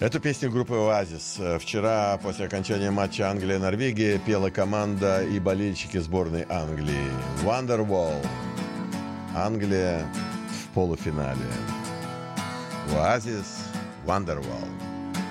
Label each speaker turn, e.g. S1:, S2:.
S1: Эту песню группы «Оазис» вчера после окончания матча Англия-Норвегия пела команда и болельщики сборной Англии. Wonderwall. Англия в полуфинале. «Оазис», Wonderwall.